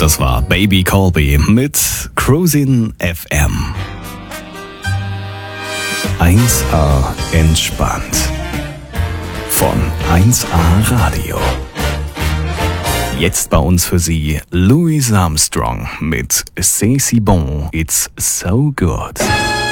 Das war Baby Colby mit Cruisin' FM. 1A entspannt. Von 1A Radio. Jetzt bei uns für Sie Louis Armstrong mit C'est si bon, it's so good.